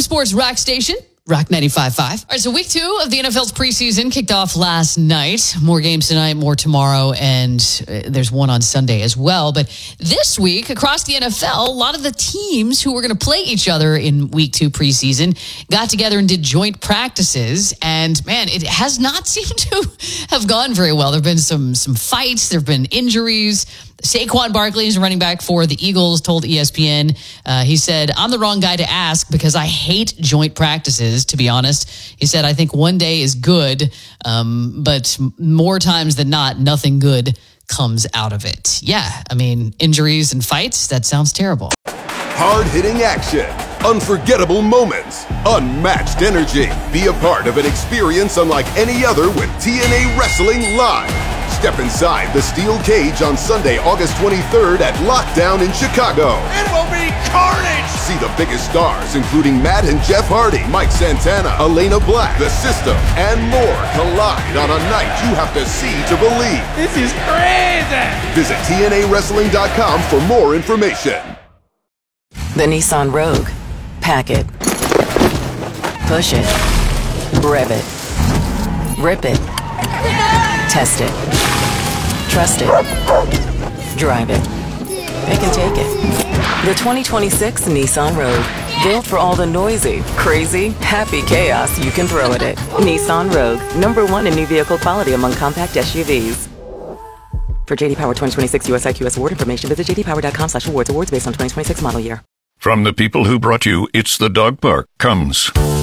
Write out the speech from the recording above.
Sports Rock Station. Rock 95.5. All right, so week 2 of the NFL's preseason kicked off last night. More games tonight, more tomorrow, and there's one on Sunday as well. But this week, across the NFL, a lot of the teams who were going to play each other in week 2 preseason got together and did joint practices. And, man, it has not seemed to have gone very well. There have been some fights. There have been injuries. Saquon Barkley is running back for the Eagles, told ESPN. He said, I'm the wrong guy to ask because I hate joint practices, to be honest. He said, I think one day is good, but more times than not, nothing good comes out of it. Yeah, I mean, injuries and fights, that sounds terrible. Hard-hitting action, unforgettable moments, unmatched energy. Be a part of an experience unlike any other with TNA Wrestling Live. Step inside the steel cage on Sunday, August 23rd at Lockdown in Chicago. It will be carnage! See the biggest stars, including Matt and Jeff Hardy, Mike Santana, Elena Black, The System, and more collide on a night you have to see to believe. This is crazy! Visit TNAWrestling.com for more information. The Nissan Rogue. Pack it. Push it. Rev it. Rip it. Test it. Trust it. Drive it. Pick and take it. The 2026 Nissan Rogue. Built for all the noisy, crazy, happy chaos you can throw at it. Nissan Rogue. #1 in new vehicle quality among compact SUVs. For JD Power 2026 US IQS award information, visit jdpower.com/awards. Awards based on 2026 model year. From the people who brought you It's the Dog Park comes